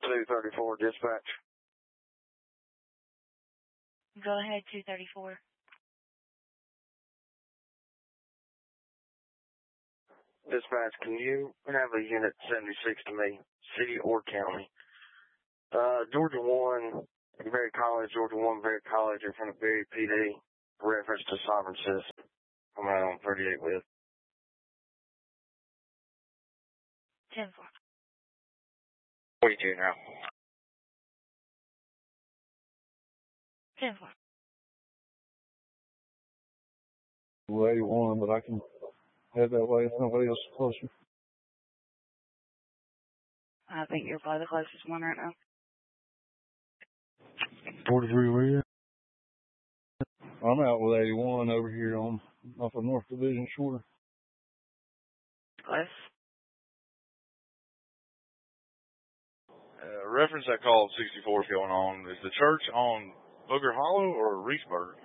234 dispatch. Go ahead, 234. Dispatch, can you have a unit 76 to me, city or county? Georgia 1, Berry College, Georgia 1, Berry College in front of Berry PD, reference to sovereign citizen. I'm out on 38 with. 10-4. 42 now. 10-4. Well, 81, but I can head that way. Nobody else is closer. I think you're probably the closest one right now. 43, where you at? I'm out with 81 over here off of North Division Shore. Close. Reference that call 64 is going on. Is the church on Booger Hollow or Reesburg?